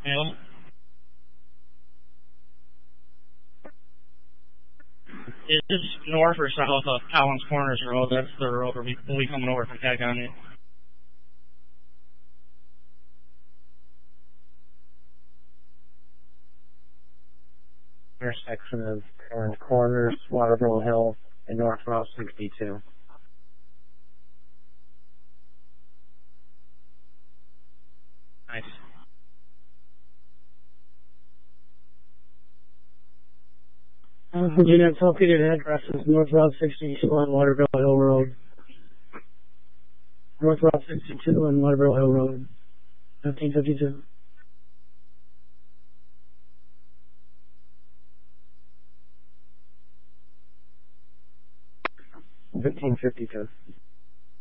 Hello? Is this north or south of Collins Corners Road? That's the road we'll be coming over from Taconic. Intersection of Collins Corners, Waterville Hill, and North Route 62. Nice. Virginia, updated address is North Route 62 on Waterville Hill Road. North Route 62 on Waterville Hill Road, 1552. $15.52.